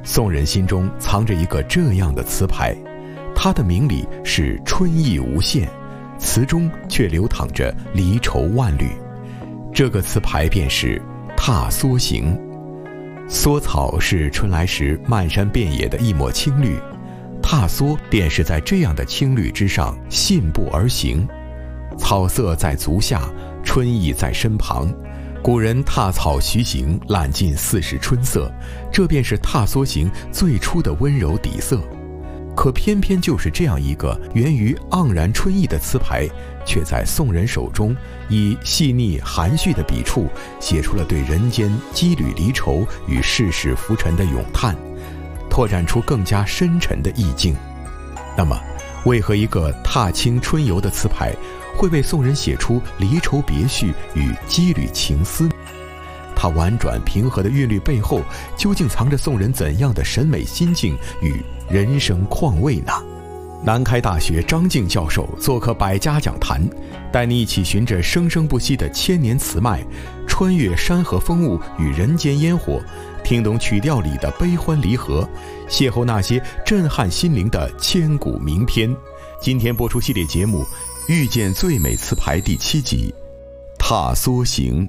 宋人心中藏着一个这样的词牌，它的名里是春意无限，词中却流淌着离愁万缕。这个词牌便是踏梭行。梭草是春来时漫山遍野的一抹青绿，踏梭便是在这样的青绿之上信步而行。草色在足下，春意在身旁。古人踏草徐行，揽尽四时春色，这便是踏梭行最初的温柔底色。可偏偏就是这样一个源于盎然春意的词牌，却在宋人手中以细腻含蓄的笔触，写出了对人间羁旅离愁与世事浮沉的咏叹，拓展出更加深沉的意境。那么，为何一个踏青春游的词牌会为宋人写出离愁别绪与羁旅情思？它婉转平和的韵律背后，究竟藏着宋人怎样的审美心境与人生况味呢？南开大学张静教授做客百家讲坛，带你一起循着生生不息的千年词脉，穿越山河风物与人间烟火，听懂曲调里的悲欢离合，邂逅那些震撼心灵的千古名篇。今天播出系列节目《遇见最美词牌》第7集《踏梭行》。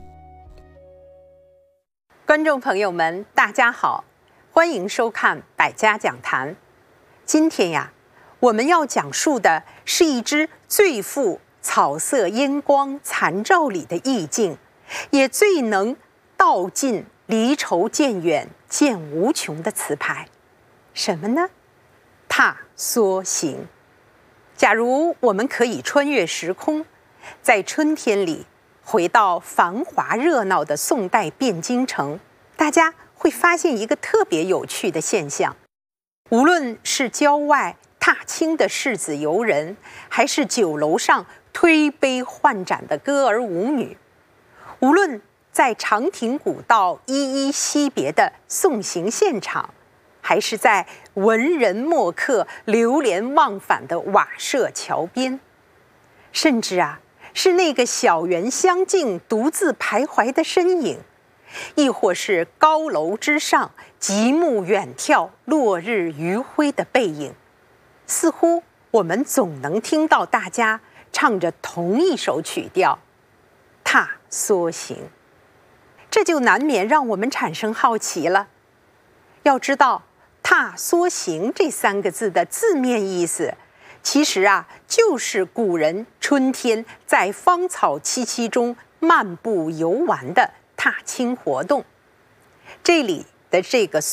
观众朋友们，大家好，欢迎收看百家讲坛。今天呀，我们要讲述的是一支最富草色烟光残照里的意境，也最能道尽离愁渐远渐无穷的词牌。什么呢？踏梭行。假如我们可以穿越时空，在春天里回到繁华热闹的宋代汴京城，大家会发现一个特别有趣的现象。无论是郊外踏青的士子游人，还是酒楼上推杯换盏的歌儿舞女，无论在长亭古道依依惜别的送行现场，还是在文人墨客流连忘返的瓦舍桥边，甚至是那个小园香径独自徘徊的身影，亦或是高楼之上极目远眺落日余晖的背影，似乎我们总能听到大家唱着同一首曲调《踏梭行》。这就难免让我们产生好奇了。要知道，踏梭行这3个字的字面意思，其实就是古人春天在芳草萋萋中漫步游玩的踏青活动。这里的这个